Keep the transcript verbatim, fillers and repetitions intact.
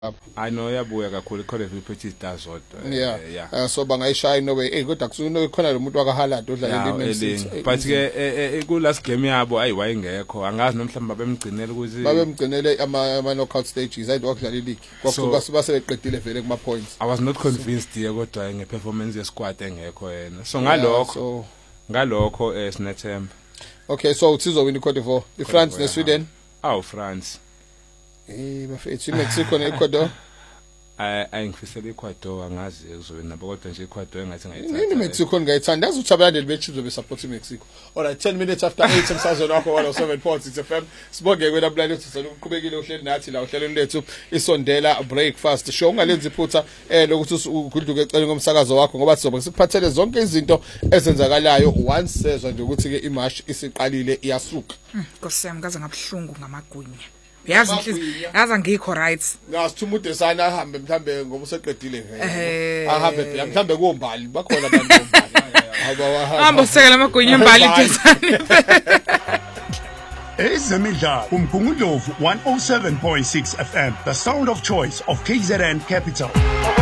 I know yabuya kakhulu khona iphethe does what yeah yeah so bangayishaya no way eh kodwa kusuke khona lo muntu wakaHaaland odlala eLeeds but ke ku last game yabo ayi wayengekho angazi nomhlamba bemgcinele ukuthi babemgcinele ama ama knockout stages ayide wakudlala ileague kwakuba sibaseqedile vele kuma points. I was not convinced ye kodwa nge performance ye squad engekho yena so ngalokho ngalokho eh sinethemba. Okay, so uThizwa win Cote d'Ivoire iFrance ne Sweden. Aw France eh bafethu iMexico ne Ecuador. I ayingifisela iEcuador angazi kuzobe nabo kodwa nje iEcuador engathi ngayithanda. Nini Mexico ngayithanda yazi uthi abalandeli bechizo besupport iMexico. Alright, ten minutes after eight emsazweni wakho one oh seven point six F M. Sibonge kwena bulali uthi uqhubekile uhleli nathi la uhlelweni lethu isondela breakfast show ungalenza iphutha eh lokuthi ugudluke ecela ngomsakazo wakho ngoba sizobe sikuphathele zonke izinto ezenzakalayo once sezwe nje ukuthi ke imarch isiqalile iyasuka. Nkosiyami kaze ngabhlungu ngamagwinya. Yazi inhliziyo yazi angikho right ngasithumude sana ahambe mhlambe ngoba useqedile vele ahambe phela mhlambe kombali bakhona abantu kombali hamba usekela amagwinya embali ithezani Ezemidlalo umkhungundlovu one oh seven point six F M, the sound of choice of K Z N Capital.